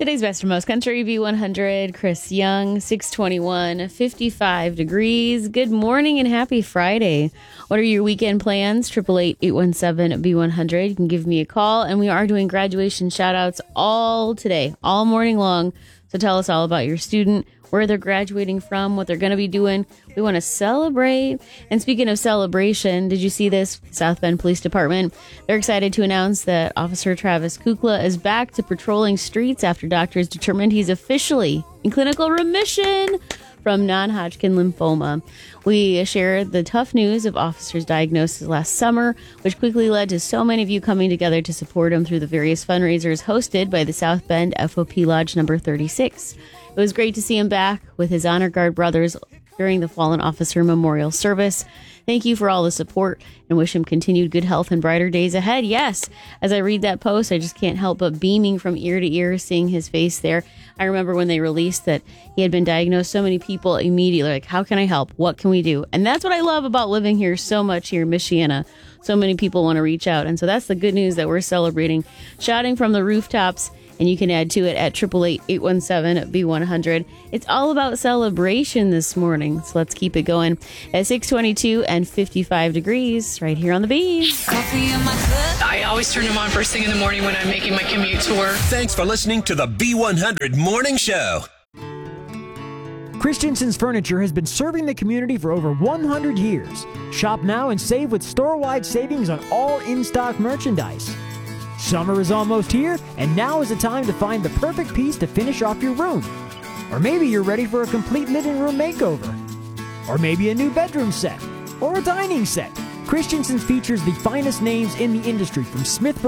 Today's best from most country, B100, Chris Young, 621, 55 degrees. Good morning and happy Friday. What are your weekend plans? 888-817-B100. You can give me a call, and we are doing graduation shout-outs all today, all morning long. So tell us all about your student, where they're graduating from, what they're going to be doing. We want to celebrate. And speaking of celebration, did you see this? South Bend Police Department, they're excited to announce that Officer Travis Kukla is back to patrolling streets after doctors determined he's officially in clinical remission from non-Hodgkin lymphoma. We shared the tough news of Officer's diagnosis last summer, which quickly led to so many of you coming together to support him through the various fundraisers hosted by the South Bend FOP Lodge number 36. It was great to see him back with his Honor Guard brothers during the Fallen Officer Memorial Service. Thank you for all the support and wish him continued good health and brighter days ahead. Yes, as I read that post, I just can't help but beaming from ear to ear seeing his face there. I remember when they released that he had been diagnosed, so many people immediately like, how can I help? What can we do? And that's what I love about living here so much here in Michiana. So many people want to reach out. And so that's the good news that we're celebrating. Shouting from the rooftops. And you can add to it at 888-817-B100. It's all about celebration this morning. So let's keep it going at 622 and 55 degrees right here on the B. I always turn them on first thing in the morning when I'm making my commute to work. Thanks for listening to the B100 Morning Show. Christensen's Furniture has been serving the community for over 100 years. Shop now and save with store-wide savings on all in-stock merchandise. Summer is almost here, and now is the time to find the perfect piece to finish off your room. Or maybe you're ready for a complete living room makeover. Or maybe a new bedroom set. Or a dining set. Christensen's features the finest names in the industry from Smith